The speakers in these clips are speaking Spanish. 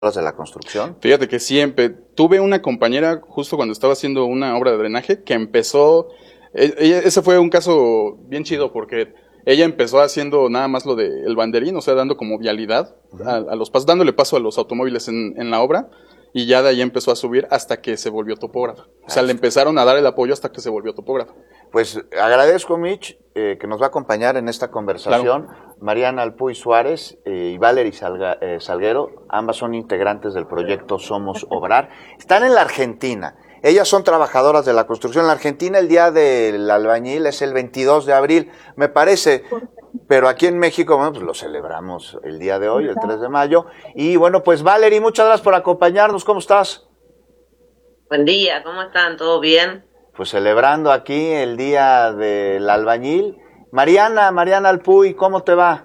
de la construcción? Fíjate que siempre tuve una compañera justo cuando estaba haciendo una obra de drenaje que empezó, ese fue un caso bien chido porque ella empezó haciendo nada más lo del banderín, o sea, dando como vialidad a los pasos, dándole paso a los automóviles en la obra, y ya de ahí empezó a subir hasta que se volvió topógrafa. O sea, le empezaron a dar el apoyo hasta que se volvió topógrafa. Pues agradezco, Mitch, que nos va a acompañar en esta conversación. Claro. Mariana Alpuy Suárez y Valery Salguero, ambas son integrantes del proyecto Somos Obrar. Están en la Argentina. Ellas son trabajadoras de la construcción. En la Argentina el día del albañil es el 22 de abril, me parece. Pero aquí en México, bueno, pues lo celebramos el día de hoy, el 3 de mayo. Y bueno, pues Valery, muchas gracias por acompañarnos. ¿Cómo estás? Buen día, ¿cómo están? ¿Todo bien? Pues celebrando aquí el día del albañil. Mariana Alpuy, ¿cómo te va?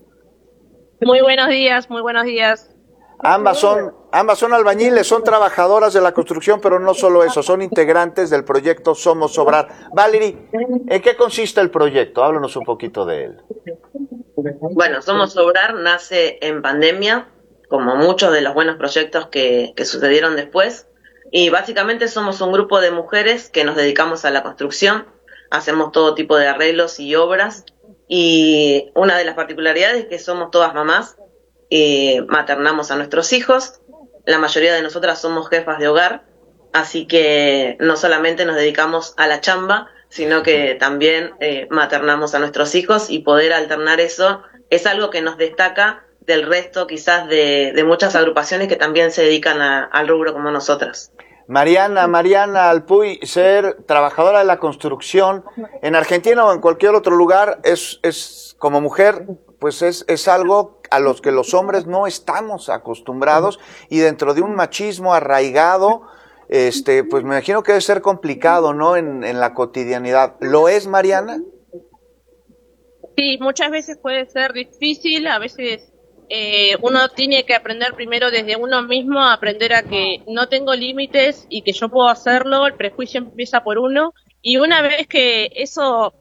Muy buenos días, muy buenos días. Ambas son albañiles, son trabajadoras de la construcción, pero no solo eso, son integrantes del proyecto Somos Obrar. Valery, ¿en qué consiste el proyecto? Háblanos un poquito de él. Bueno, Somos Obrar nace en pandemia, como muchos de los buenos proyectos que sucedieron después, y básicamente somos un grupo de mujeres que nos dedicamos a la construcción, hacemos todo tipo de arreglos y obras, y una de las particularidades es que somos todas mamás, maternamos a nuestros hijos, la mayoría de nosotras somos jefas de hogar, así que no solamente nos dedicamos a la chamba, sino que también maternamos a nuestros hijos, y poder alternar eso es algo que nos destaca del resto quizás de muchas agrupaciones que también se dedican al rubro como nosotras. Mariana Alpuy, ser trabajadora de la construcción en Argentina o en cualquier otro lugar es como mujer, pues es algo a los que los hombres no estamos acostumbrados, y dentro de un machismo arraigado, pues me imagino que debe ser complicado, ¿no? En la cotidianidad. ¿Lo es, Mariana? Sí, muchas veces puede ser difícil, a veces uno tiene que aprender primero desde uno mismo, a aprender a que no tengo límites y que yo puedo hacerlo, el prejuicio empieza por uno, y una vez que eso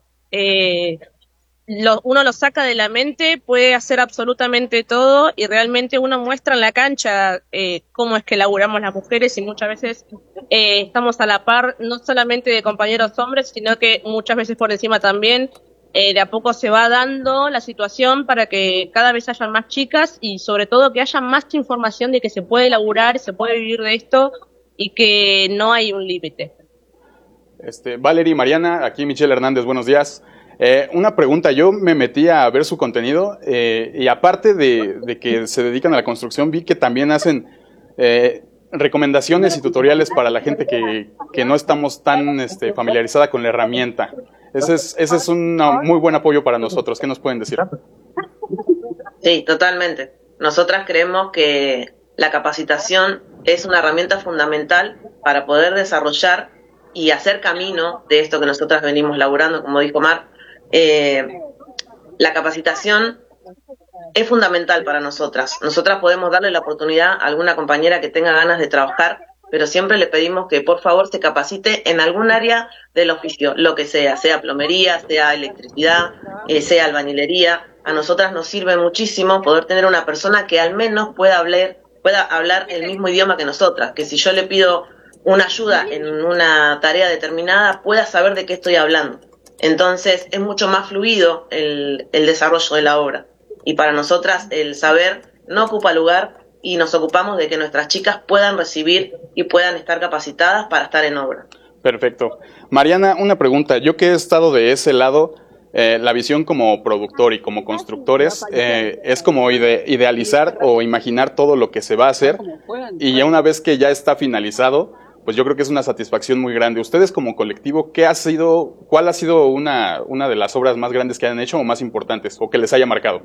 uno lo saca de la mente, puede hacer absolutamente todo, y realmente uno muestra en la cancha cómo es que laburamos las mujeres, y muchas veces estamos a la par, no solamente de compañeros hombres, sino que muchas veces por encima también. De a poco se va dando la situación para que cada vez hayan más chicas, y sobre todo que haya más información de que se puede laburar, se puede vivir de esto, y que no hay un límite. Valery, Mariana, aquí Michelle Hernández, buenos días. Una pregunta, yo me metí a ver su contenido, y aparte de que se dedican a la construcción, vi que también hacen recomendaciones y tutoriales para la gente que no estamos tan familiarizada con la herramienta. Ese es un muy buen apoyo para nosotros. ¿Qué nos pueden decir? Sí, totalmente. Nosotras creemos que la capacitación es una herramienta fundamental para poder desarrollar y hacer camino de esto que nosotras venimos laburando, como dijo Mar. La capacitación es fundamental para nosotras. Nosotras podemos darle la oportunidad a alguna compañera que tenga ganas de trabajar, pero siempre le pedimos que por favor se capacite en algún área del oficio, lo que sea plomería, sea electricidad, sea albañilería. A nosotras nos sirve muchísimo poder tener una persona que al menos pueda hablar el mismo idioma que nosotras, que si yo le pido una ayuda en una tarea determinada, pueda saber de qué estoy hablando. Entonces es mucho más fluido el desarrollo de la obra, y para nosotras el saber no ocupa lugar, y nos ocupamos de que nuestras chicas puedan recibir y puedan estar capacitadas para estar en obra. Perfecto. Mariana, una pregunta. Yo que he estado de ese lado, la visión como productor y como constructores es como idealizar o imaginar todo lo que se va a hacer, y ya una vez que ya está finalizado, pues yo creo que es una satisfacción muy grande. Ustedes como colectivo, ¿cuál ha sido una de las obras más grandes que han hecho o más importantes o que les haya marcado?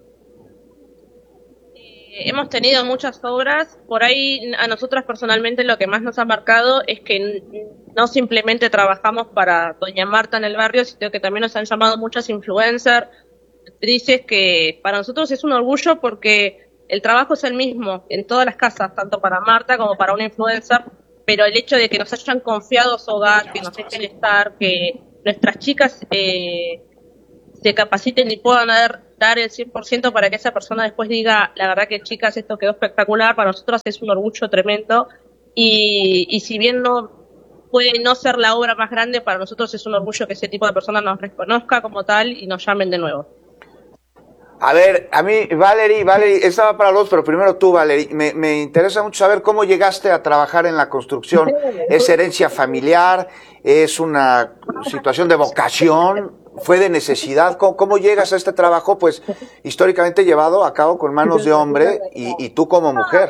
Hemos tenido muchas obras, por ahí a nosotras personalmente lo que más nos ha marcado es que no simplemente trabajamos para Doña Marta en el barrio, sino que también nos han llamado muchas influencers, actrices, que para nosotros es un orgullo porque el trabajo es el mismo en todas las casas, tanto para Marta como para una influencer, pero el hecho de que nos hayan confiado su hogar, que nos dejen estar, que nuestras chicas se capaciten y puedan dar el 100% para que esa persona después diga, la verdad que chicas, esto quedó espectacular, para nosotros es un orgullo tremendo, y si bien no puede no ser la obra más grande, para nosotros es un orgullo que ese tipo de personas nos reconozca como tal y nos llamen de nuevo. A ver, a mí, Valerie, estaba para los, pero primero tú, Valerie, me interesa mucho saber cómo llegaste a trabajar en la construcción. ¿Es herencia familiar? ¿Es una situación de vocación? ¿Fue de necesidad? ¿Cómo llegas a este trabajo, pues, históricamente llevado a cabo con manos de hombre y tú como mujer?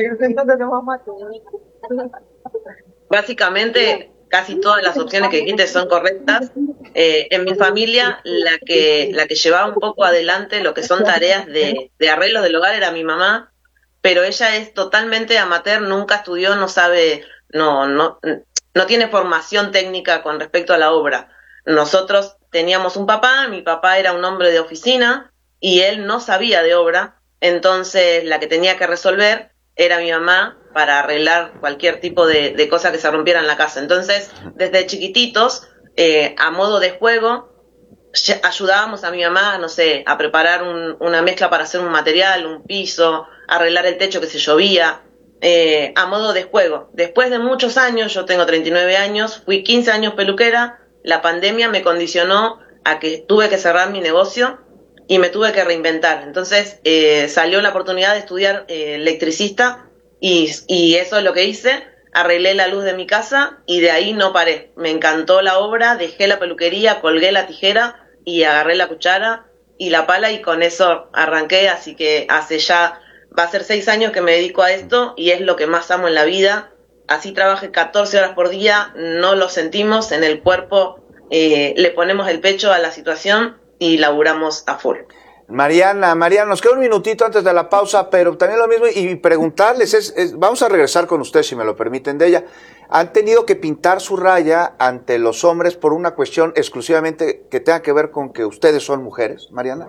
Básicamente, casi todas las opciones que dijiste son correctas. En mi familia, la que llevaba un poco adelante lo que son tareas de arreglos del hogar era mi mamá, pero ella es totalmente amateur, nunca estudió, no sabe, no tiene formación técnica con respecto a la obra. Nosotros teníamos un papá, mi papá era un hombre de oficina y él no sabía de obra, entonces la que tenía que resolver era mi mamá para arreglar cualquier tipo de cosa que se rompiera en la casa. Entonces, desde chiquititos, a modo de juego, ayudábamos a mi mamá, no sé, a preparar una mezcla para hacer un material, un piso, arreglar el techo que se llovía, a modo de juego. Después de muchos años, yo tengo 39 años, fui 15 años peluquera, la pandemia me condicionó a que tuve que cerrar mi negocio y me tuve que reinventar. Entonces salió la oportunidad de estudiar electricista y eso es lo que hice. Arreglé la luz de mi casa y de ahí no paré. Me encantó la obra, dejé la peluquería, colgué la tijera y agarré la cuchara y la pala y con eso arranqué. Así que hace ya, va a ser 6 años que me dedico a esto y es lo que más amo en la vida. Así trabajé 14 horas por día, no lo sentimos en el cuerpo, le ponemos el pecho a la situación y laburamos a full. Mariana, nos queda un minutito antes de la pausa, pero también lo mismo, y preguntarles, vamos a regresar con usted, si me lo permiten, de ella. ¿Han tenido que pintar su raya ante los hombres por una cuestión exclusivamente que tenga que ver con que ustedes son mujeres, Mariana?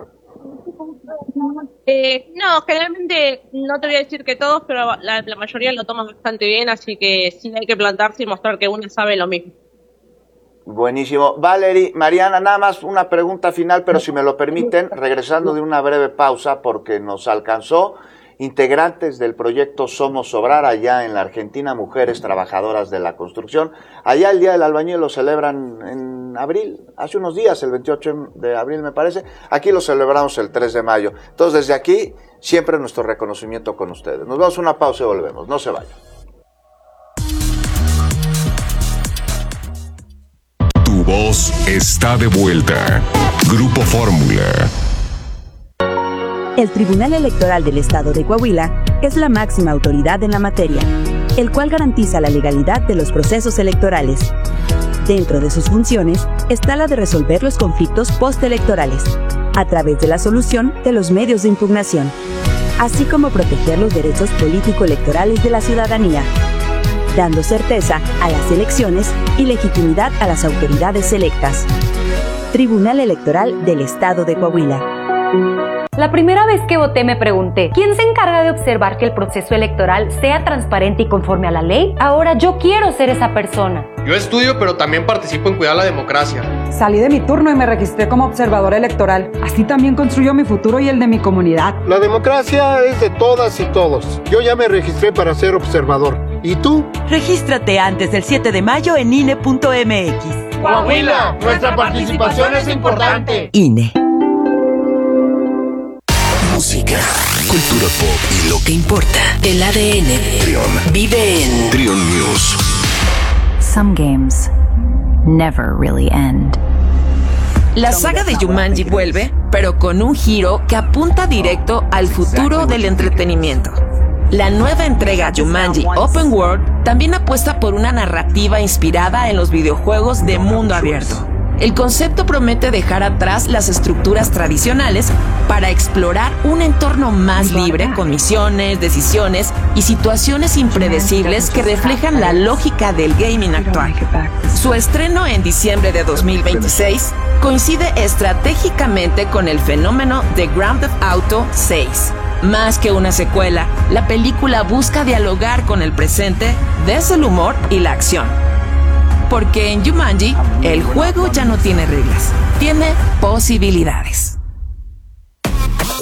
No, generalmente no te voy a decir que todos, pero la mayoría lo toman bastante bien, así que sí hay que plantarse y mostrar que uno sabe lo mismo. Buenísimo. Valerie, Mariana, nada más una pregunta final, pero si me lo permiten, regresando de una breve pausa, porque nos alcanzó integrantes del proyecto Somos Obrar allá en la Argentina, mujeres trabajadoras de la construcción. Allá el Día del Albañil lo celebran en abril, hace unos días, el 28 de abril me parece. Aquí lo celebramos el 3 de mayo. Entonces, desde aquí, siempre nuestro reconocimiento con ustedes. Nos vamos a una pausa y volvemos. No se vayan. Tu voz está de vuelta. Grupo Fórmula. El Tribunal Electoral del Estado de Coahuila es la máxima autoridad en la materia, el cual garantiza la legalidad de los procesos electorales. Dentro de sus funciones está la de resolver los conflictos postelectorales, a través de la solución de los medios de impugnación, así como proteger los derechos político-electorales de la ciudadanía, dando certeza a las elecciones y legitimidad a las autoridades electas. Tribunal Electoral del Estado de Coahuila. La primera vez que voté me pregunté, ¿quién se encarga de observar que el proceso electoral sea transparente y conforme a la ley? Ahora yo quiero ser esa persona. Yo estudio, pero también participo en cuidar la democracia. Salí de mi turno y me registré como observadora electoral. Así también construyo mi futuro y el de mi comunidad. La democracia es de todas y todos. Yo ya me registré para ser observador. ¿Y tú? Regístrate antes del 7 de mayo en INE.mx. Coahuila, nuestra participación es importante. INE. Música, cultura pop y lo que importa. El ADN Trion vive en Trion News. Some games never really end. La saga de Jumanji vuelve, pero con un giro que apunta directo al futuro del entretenimiento. La nueva entrega Jumanji Open World también apuesta por una narrativa inspirada en los videojuegos de mundo abierto. El concepto promete dejar atrás las estructuras tradicionales para explorar un entorno más libre con misiones, decisiones y situaciones impredecibles que reflejan la lógica del gaming actual. Su estreno en diciembre de 2026 coincide estratégicamente con el fenómeno de Grand Theft Auto 6. Más que una secuela, la película busca dialogar con el presente desde el humor y la acción. Porque en Jumanji, el juego ya no tiene reglas, tiene posibilidades.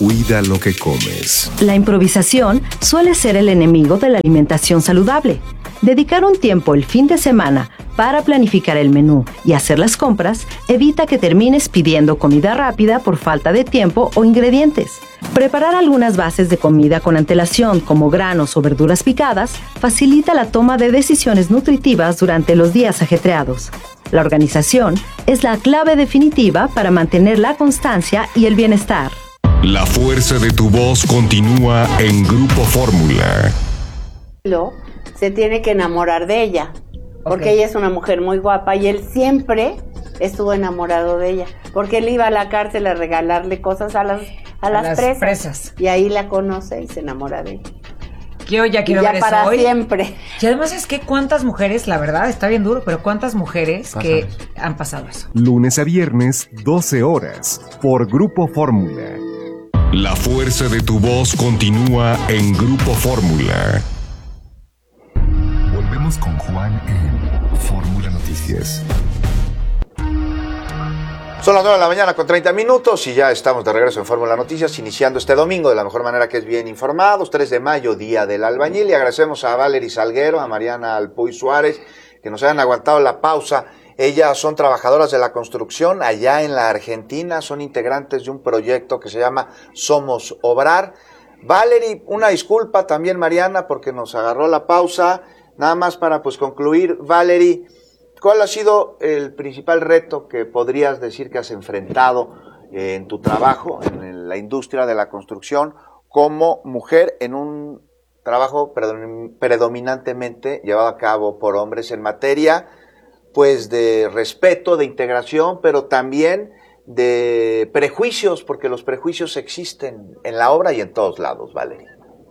Cuida lo que comes. La improvisación suele ser el enemigo de la alimentación saludable. Dedicar un tiempo el fin de semana para planificar el menú y hacer las compras evita que termines pidiendo comida rápida por falta de tiempo o ingredientes. Preparar algunas bases de comida con antelación, como granos o verduras picadas, facilita la toma de decisiones nutritivas durante los días ajetreados. La organización es la clave definitiva para mantener la constancia y el bienestar. La fuerza de tu voz continúa en Grupo Fórmula. Se tiene que enamorar de ella, porque ella es una mujer muy guapa y él siempre estuvo enamorado de ella, porque él iba a la cárcel a regalarle cosas a las presas y ahí la conoce y se enamora de ella. Yo ya quiero ver eso para hoy. Siempre. Y además es que cuántas mujeres, la verdad, está bien duro, pero cuántas mujeres que han pasado eso. Lunes a viernes, 12 horas, por Grupo Fórmula. La fuerza de tu voz continúa en Grupo Fórmula. Volvemos con Juan en Fórmula Noticias. Son las 9 de la mañana con 30 minutos y ya estamos de regreso en Fórmula Noticias, iniciando este domingo de la mejor manera, que es bien informados, 3 de mayo, Día del Albañil, y agradecemos a Valery Salguero, a Mariana Alpuy Suárez, que nos hayan aguantado la pausa. Ellas son trabajadoras de la construcción allá en la Argentina, son integrantes de un proyecto que se llama Somos Obrar. Valery, una disculpa también, Mariana, porque nos agarró la pausa. Nada más para concluir, Valery, ¿cuál ha sido el principal reto que podrías decir que has enfrentado en tu trabajo, en la industria de la construcción, como mujer en un trabajo predominantemente llevado a cabo por hombres en materia, pues, de respeto, de integración, pero también de prejuicios, porque los prejuicios existen en la obra y en todos lados, Valery?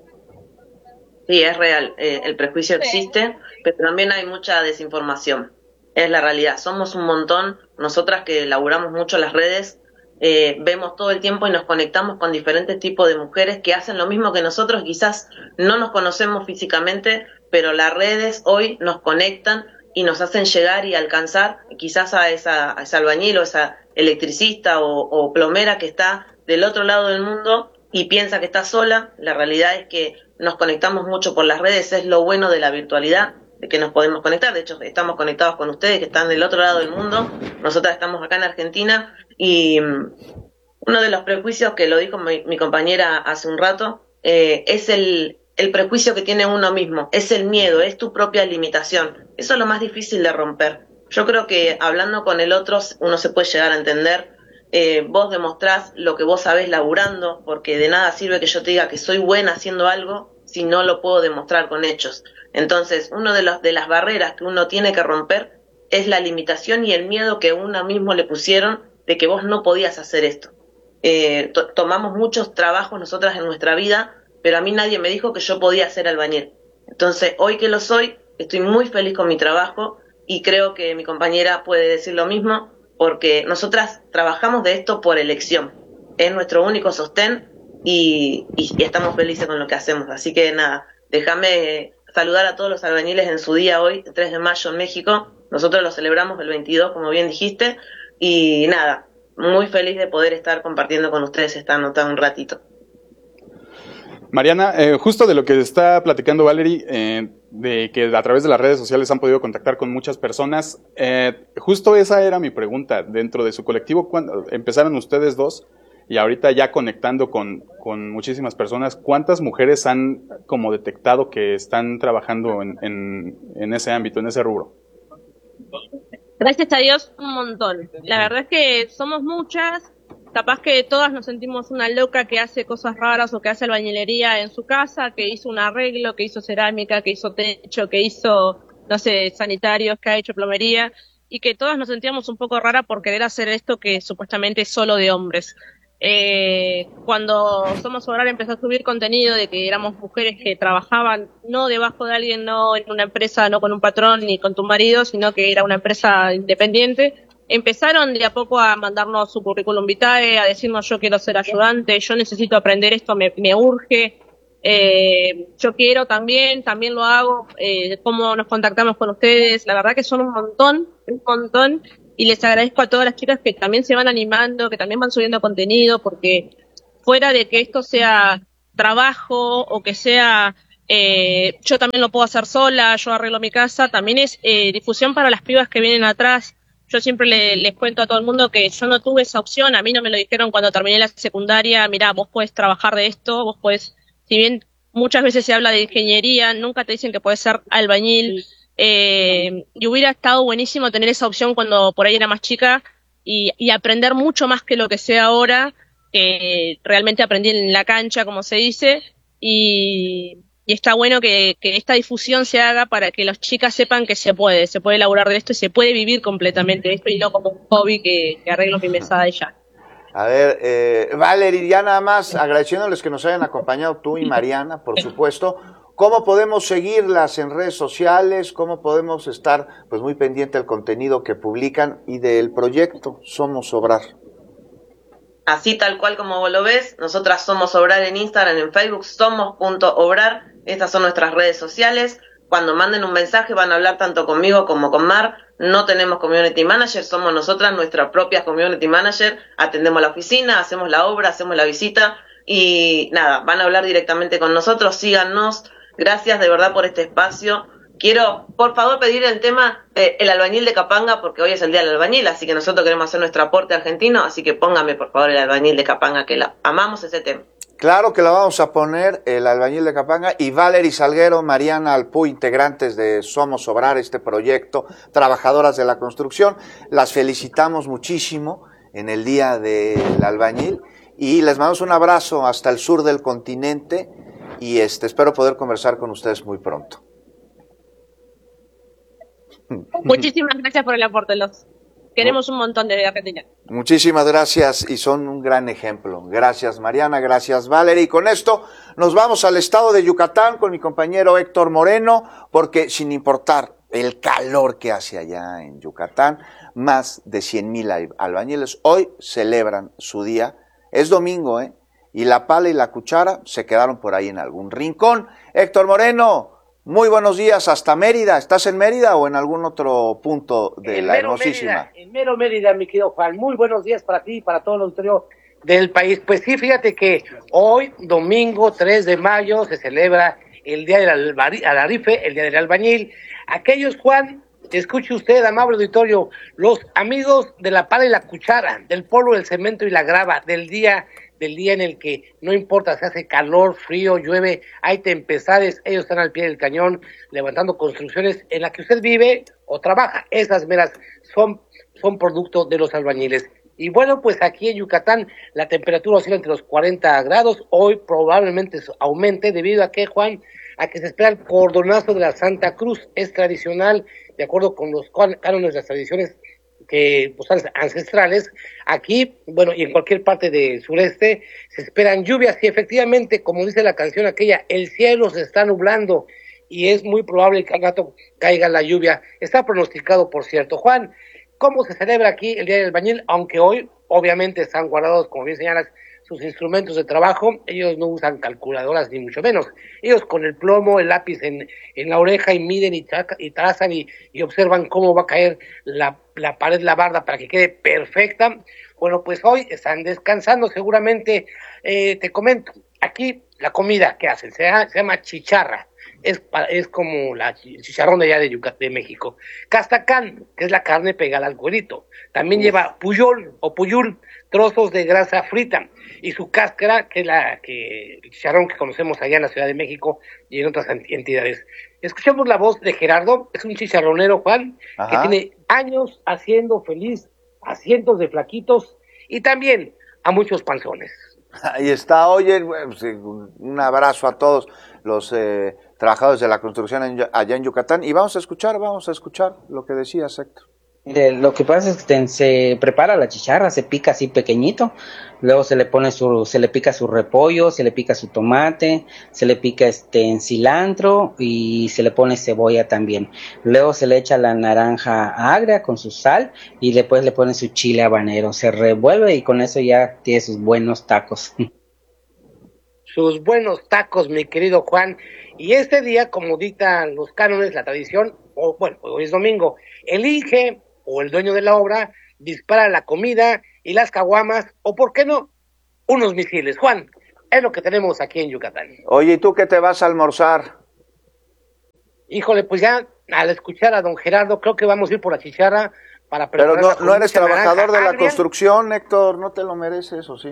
Sí, es real, el prejuicio existe, pero también hay mucha desinformación. Es la realidad, somos un montón, nosotras que laburamos mucho las redes, vemos todo el tiempo y nos conectamos con diferentes tipos de mujeres que hacen lo mismo que nosotros, quizás no nos conocemos físicamente, pero las redes hoy nos conectan y nos hacen llegar y alcanzar quizás a esa albañil o esa electricista o plomera que está del otro lado del mundo y piensa que está sola. La realidad es que nos conectamos mucho por las redes, es lo bueno de la virtualidad, de que nos podemos conectar. De hecho, estamos conectados con ustedes que están del otro lado del mundo, nosotras estamos acá en Argentina, y uno de los prejuicios, que lo dijo mi compañera hace un rato, es el prejuicio que tiene uno mismo, es el miedo, es tu propia limitación. Eso es lo más difícil de romper. Yo creo que hablando con el otro uno se puede llegar a entender. Vos demostrás lo que vos sabés laburando, porque de nada sirve que yo te diga que soy buena haciendo algo si no lo puedo demostrar con hechos. Entonces, uno de las barreras que uno tiene que romper es la limitación y el miedo que uno mismo le pusieron de que vos no podías hacer esto. Tomamos muchos trabajos nosotras en nuestra vida, pero a mí nadie me dijo que yo podía ser albañil. Entonces, hoy que lo soy, estoy muy feliz con mi trabajo y creo que mi compañera puede decir lo mismo, porque nosotras trabajamos de esto por elección. Es nuestro único sostén y estamos felices con lo que hacemos. Así que nada, déjame saludar a todos los albañiles en su día hoy, 3 de mayo en México. Nosotros lo celebramos el 22, como bien dijiste, y nada, muy feliz de poder estar compartiendo con ustedes esta nota un ratito. Mariana, justo de lo que está platicando Valery, de que a través de las redes sociales han podido contactar con muchas personas, justo esa era mi pregunta. Dentro de su colectivo, cuando empezaron ustedes dos y ahorita ya conectando con muchísimas personas, ¿cuántas mujeres han como detectado que están trabajando en ese ámbito, en ese rubro? Gracias a Dios, un montón. La verdad es que somos muchas. Capaz que todas nos sentimos una loca que hace cosas raras o que hace albañilería en su casa, que hizo un arreglo, que hizo cerámica, que hizo techo, que hizo, no sé, sanitarios, que ha hecho plomería, y que todas nos sentíamos un poco raras por querer hacer esto que supuestamente es solo de hombres. Cuando Somos Obrar empezó a subir contenido de que éramos mujeres que trabajaban no debajo de alguien, no en una empresa, no con un patrón ni con tu marido, sino que era una empresa independiente, empezaron de a poco a mandarnos su currículum vitae, a decirnos yo quiero ser ayudante, yo necesito aprender esto, me urge, yo quiero también lo hago, cómo nos contactamos con ustedes. La verdad que son un montón, y les agradezco a todas las chicas que también se van animando, que también van subiendo contenido, porque fuera de que esto sea trabajo o que sea yo también lo puedo hacer sola, yo arreglo mi casa, también es difusión para las pibas que vienen atrás. Yo siempre les cuento a todo el mundo que yo no tuve esa opción, a mí no me lo dijeron cuando terminé la secundaria, mirá, vos podés trabajar de esto, vos podés, si bien muchas veces se habla de ingeniería, nunca te dicen que podés ser albañil, y hubiera estado buenísimo tener esa opción cuando por ahí era más chica y aprender mucho más que lo que sé ahora, que realmente aprendí en la cancha, como se dice, y está bueno que esta difusión se haga para que las chicas sepan que se puede laburar de esto y se puede vivir completamente de esto y no como un hobby que arreglo mi mesada y ya. A ver, Valerie, ya nada más agradeciéndoles que nos hayan acompañado tú y Mariana, por supuesto. ¿Cómo podemos seguirlas en redes sociales? ¿Cómo podemos estar pues muy pendiente del contenido que publican y del proyecto Somos Obrar? Así tal cual como vos lo ves, nosotras somos Obrar en Instagram, en Facebook, somos.obrar, estas son nuestras redes sociales. Cuando manden un mensaje van a hablar tanto conmigo como con Mar, no tenemos community manager, somos nosotras nuestra propia community manager, atendemos la oficina, hacemos la obra, hacemos la visita y nada, van a hablar directamente con nosotros, síganos, gracias de verdad por este espacio. Quiero, por favor, pedir el tema el albañil de Capanga, porque hoy es el día del albañil, así que nosotros queremos hacer nuestro aporte argentino, así que póngame, por favor, el albañil de Capanga, que amamos ese tema. Claro que la vamos a poner, el albañil de Capanga, y Valerie Salguero, Mariana Alpuy, integrantes de Somos Obrar, este proyecto, trabajadoras de la construcción. Las felicitamos muchísimo en el día del albañil, y les mandamos un abrazo hasta el sur del continente, y espero poder conversar con ustedes muy pronto. Muchísimas gracias por el aporte, los queremos un montón de Argentina. Muchísimas gracias y son un gran ejemplo. Gracias Mariana, gracias Valerie. Y con esto nos vamos al estado de Yucatán con mi compañero Héctor Moreno, porque sin importar el calor que hace allá en Yucatán, más de 100,000 albañiles hoy celebran su día. Es domingo, y la pala y la cuchara se quedaron por ahí en algún rincón. Héctor Moreno, muy buenos días hasta Mérida. ¿Estás en Mérida o en algún otro punto de la hermosísima? En mero Mérida, mi querido Juan. Muy buenos días para ti y para todo el auditorio del país. Pues sí, fíjate que hoy, domingo 3 de mayo, se celebra el Día del Alarife, el Día del Albañil. Aquellos, Juan, escuche usted, amable auditorio, los amigos de la pala y la cuchara, del polvo, del cemento y la grava, del día en el que no importa si hace calor, frío, llueve, hay tempestades, ellos están al pie del cañón levantando construcciones en las que usted vive o trabaja. Esas meras son producto de los albañiles. Y bueno, pues aquí en Yucatán la temperatura oscila entre los 40 grados, hoy probablemente aumente debido a que, Juan, a que se espera el cordonazo de la Santa Cruz. Es tradicional, de acuerdo con los cánones de las tradiciones que pues, ancestrales, aquí, bueno, y en cualquier parte del sureste, se esperan lluvias y efectivamente, como dice la canción aquella, el cielo se está nublando y es muy probable que al rato caiga la lluvia. Está pronosticado, por cierto. Juan, ¿cómo se celebra aquí el Día del Albañil? Aunque hoy, obviamente, están guardados, como bien señalas, sus instrumentos de trabajo, ellos no usan calculadoras ni mucho menos, ellos con el plomo, el lápiz en la oreja y miden y trazan y observan cómo va a caer la pared, la barda para que quede perfecta. Bueno, pues hoy están descansando seguramente. Te comento, aquí la comida que hacen se llama chicharra, es como el chicharrón de allá de Yucatán, de México. Castacán, que es la carne pegada al cuerito, también lleva puyol o puyul, trozos de grasa frita, y su cáscara, que es el chicharrón que conocemos allá en la Ciudad de México y en otras entidades. Escuchemos la voz de Gerardo, es un chicharronero, Juan, que tiene años haciendo feliz a cientos de flaquitos y también a muchos panzones. Ahí está. Oye, un abrazo a todos los trabajadores de la construcción allá en Yucatán, y vamos a escuchar lo que decías, Héctor. Mire, lo que pasa es que se prepara la chicharra, se pica así pequeñito, luego se le pica su repollo, se le pica su tomate, se le pica en cilantro y se le pone cebolla también. Luego se le echa la naranja agria con su sal y después le pone su chile habanero, se revuelve y con eso ya tiene sus buenos tacos. Sus buenos tacos, mi querido Juan. Y este día, como dictan los cánones, la tradición, hoy es domingo, el INGE o el dueño de la obra dispara la comida y las caguamas, o por qué no, unos misiles. Juan, es lo que tenemos aquí en Yucatán. Oye, ¿y tú qué te vas a almorzar? Híjole, pues ya al escuchar a don Gerardo, creo que vamos a ir por la chicharra para preparar. Pero no eres trabajador de la construcción, Héctor, no te lo mereces, ¿o sí?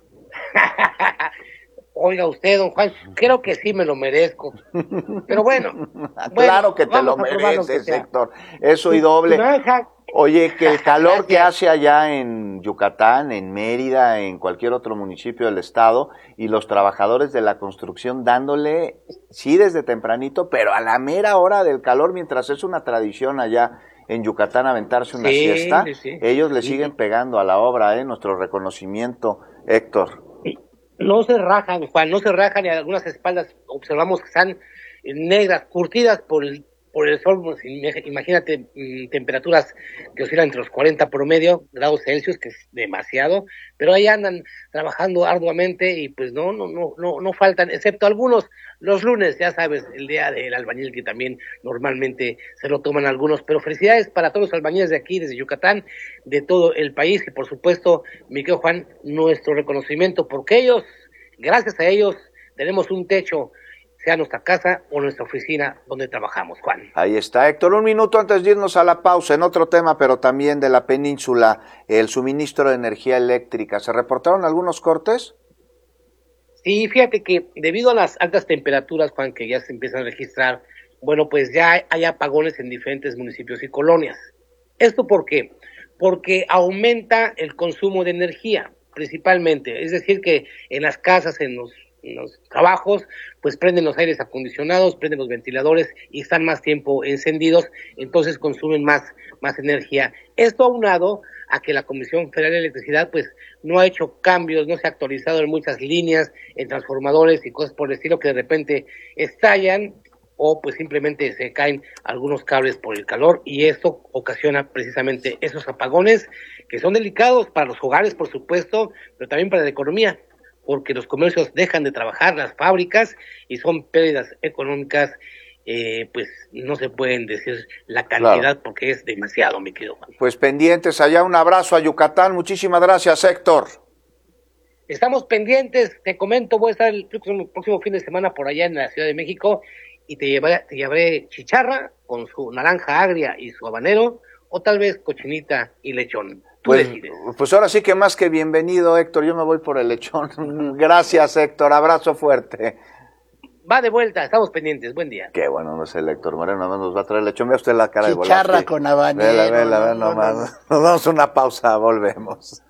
Oiga usted, don Juan, creo que sí me lo merezco. Pero bueno. Claro que te lo mereces, Héctor. Eso y doble. Oye, que el calor que hace allá en Yucatán, en Mérida, en cualquier otro municipio del estado, y los trabajadores de la construcción dándole, sí desde tempranito, pero a la mera hora del calor, mientras es una tradición allá en Yucatán aventarse una siesta, ellos le siguen pegando a la obra, nuestro reconocimiento, Héctor. No se rajan, Juan, no se rajan, y algunas espaldas observamos que están negras, curtidas por el sol. Imagínate temperaturas que oscilan entre los 40 promedio grados Celsius, que es demasiado, pero ahí andan trabajando arduamente y pues no faltan, excepto algunos los lunes, ya sabes, el día del albañil, que también normalmente se lo toman algunos. Pero felicidades para todos los albañiles de aquí, desde Yucatán, de todo el país, y por supuesto, mi querido Juan, nuestro reconocimiento, porque ellos, gracias a ellos, tenemos un techo, sea nuestra casa o nuestra oficina donde trabajamos, Juan. Ahí está, Héctor. Un minuto antes de irnos a la pausa, en otro tema, pero también de la península, el suministro de energía eléctrica. ¿Se reportaron algunos cortes? Sí, fíjate que debido a las altas temperaturas, Juan, que ya se empiezan a registrar, bueno, pues ya hay apagones en diferentes municipios y colonias. ¿Esto por qué? Porque aumenta el consumo de energía, principalmente. Es decir, que en las casas, en los trabajos, pues prenden los aires acondicionados, prenden los ventiladores y están más tiempo encendidos, entonces consumen más energía. Esto aunado a que la Comisión Federal de Electricidad pues no ha hecho cambios, no se ha actualizado en muchas líneas, en transformadores y cosas por el estilo, que de repente estallan o pues simplemente se caen algunos cables por el calor, y esto ocasiona precisamente esos apagones que son delicados para los hogares, por supuesto, pero también para la economía, porque los comercios dejan de trabajar, las fábricas, y son pérdidas económicas, pues no se pueden decir la cantidad, claro, porque es demasiado, mi querido Juan. Pues pendientes allá, un abrazo a Yucatán, muchísimas gracias, Héctor. Estamos pendientes, te comento, voy a estar el próximo fin de semana por allá en la Ciudad de México, y te llevaré chicharra con su naranja agria y su habanero, o tal vez cochinita y lechón. Pues ahora sí que más que bienvenido, Héctor, yo me voy por el lechón. Gracias, Héctor, abrazo fuerte. Va de vuelta, estamos pendientes, buen día. Qué bueno, no es el Héctor Moreno, nos va a traer lechón. Vea usted la cara de Volante. Chicharra con habanero. Vela, nomás. Nos damos una pausa, volvemos.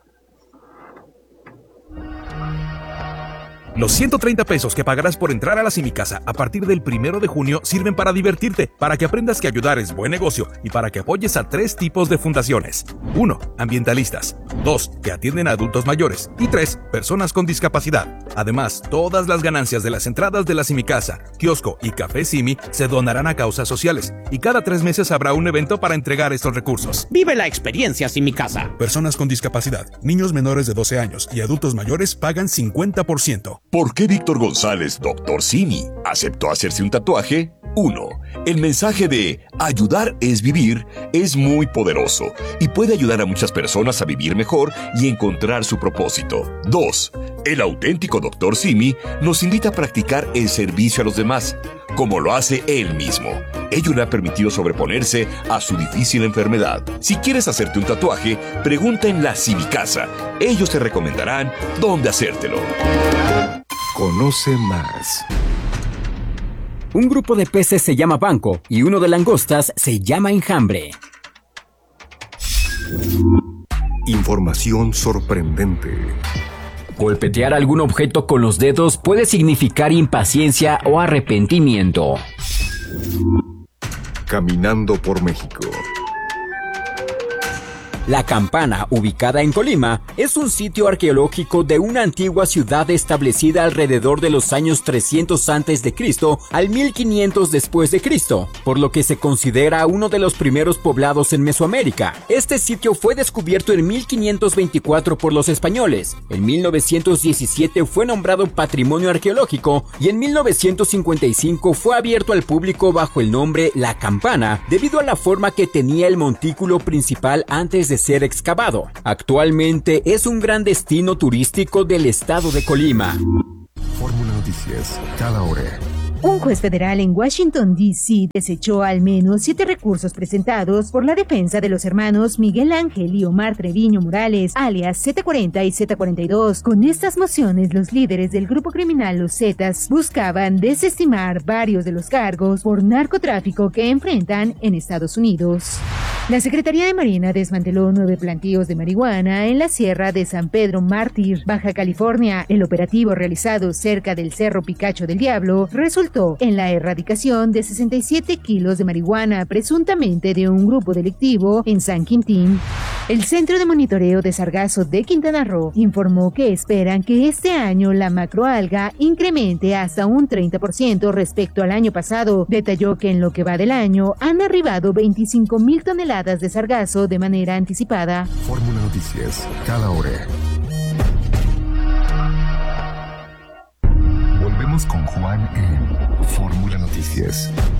Los 130 pesos que pagarás por entrar a la Simicasa a partir del 1 de junio sirven para divertirte, para que aprendas que ayudar es buen negocio y para que apoyes a 3 tipos de fundaciones. 1. Ambientalistas. 2. Que atienden a adultos mayores. Y 3. Personas con discapacidad. Además, todas las ganancias de las entradas de la Simicasa, kiosco y café Simi se donarán a causas sociales. Y cada 3 meses habrá un evento para entregar estos recursos. Vive la experiencia Simicasa. Personas con discapacidad, niños menores de 12 años y adultos mayores pagan 50%. ¿Por qué Víctor González, Dr. Simi, aceptó hacerse un tatuaje? 1. El mensaje de ayudar es vivir es muy poderoso y puede ayudar a muchas personas a vivir mejor y encontrar su propósito. 2. El auténtico Dr. Simi nos invita a practicar el servicio a los demás, como lo hace él mismo. Ello le ha permitido sobreponerse a su difícil enfermedad. Si quieres hacerte un tatuaje, pregunta en la Simicasa. Ellos te recomendarán dónde hacértelo. Conoce más. Un grupo de peces se llama banco y uno de langostas se llama enjambre. Información sorprendente. Golpetear algún objeto con los dedos puede significar impaciencia o arrepentimiento. Caminando por México. La Campana, ubicada en Colima, es un sitio arqueológico de una antigua ciudad establecida alrededor de los años 300 a.C. al 1500 después de Cristo, por lo que se considera uno de los primeros poblados en Mesoamérica. Este sitio fue descubierto en 1524 por los españoles. En 1917 fue nombrado Patrimonio Arqueológico y en 1955 fue abierto al público bajo el nombre La Campana, debido a la forma que tenía el montículo principal antes de de ser excavado. Actualmente es un gran destino turístico del estado de Colima. Fórmula Noticias, cada hora. Un juez federal en Washington, D.C. desechó al menos 7 recursos presentados por la defensa de los hermanos Miguel Ángel y Omar Treviño Morales, alias Z40 y Z42. Con estas mociones, los líderes del grupo criminal Los Zetas buscaban desestimar varios de los cargos por narcotráfico que enfrentan en Estados Unidos. La Secretaría de Marina desmanteló 9 plantíos de marihuana en la Sierra de San Pedro Mártir, Baja California. El operativo realizado cerca del Cerro Picacho del Diablo resultó en la erradicación de 67 kilos de marihuana, presuntamente de un grupo delictivo en San Quintín. El Centro de Monitoreo de Sargazo de Quintana Roo informó que esperan que este año la macroalga incremente hasta un 30% respecto al año pasado. Detalló que en lo que va del año han arribado 25,000 toneladas de sargazo de manera anticipada. Fórmula Noticias, cada hora. Volvemos con Juan en Fórmula Noticias.